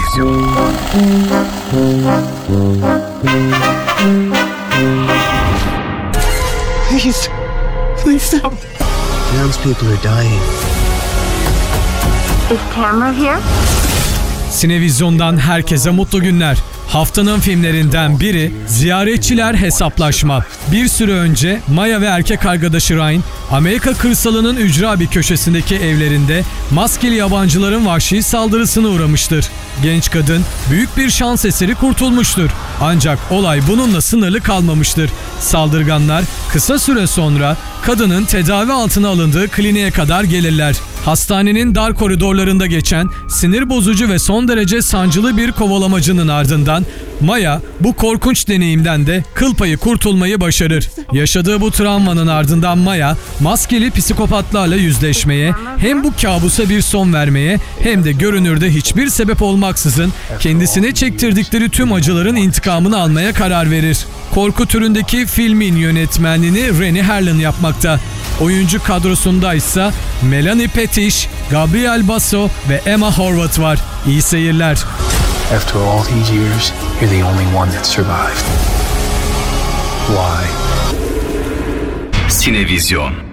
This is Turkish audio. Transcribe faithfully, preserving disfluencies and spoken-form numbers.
Sinevizyon. Please, please stop. Townspeople are dying. Is Tamara here? Sinevizyon'dan herkese mutlu günler. Haftanın filmlerinden biri Ziyaretçiler Hesaplaşma. Bir süre önce Maya ve erkek arkadaşı Ryan, Amerika kırsalının ücra bir köşesindeki evlerinde maskeli yabancıların vahşi saldırısına uğramıştır. Genç kadın büyük bir şans eseri kurtulmuştur. Ancak olay bununla sınırlı kalmamıştır. Saldırganlar kısa süre sonra kadının tedavi altına alındığı kliniğe kadar gelirler. Hastanenin dar koridorlarında geçen sinir bozucu ve son derece sancılı bir kovalamacının ardından Maya bu korkunç deneyimden de kıl payı kurtulmayı başarır. Yaşadığı bu travmanın ardından Maya maskeli psikopatlarla yüzleşmeye, hem bu kabusa bir son vermeye hem de görünürde hiçbir sebep olmaksızın kendisine çektirdikleri tüm acıların intikamını almaya karar verir. Korku türündeki filmin yönetmenliğini Rennie Harlin yapmakta. Oyuncu kadrosunda ise Melanie Pettish, Gabriel Basso ve Emma Horvath var. İyi seyirler. After all these years, you're the only one that survived. Why? Sinevizyon.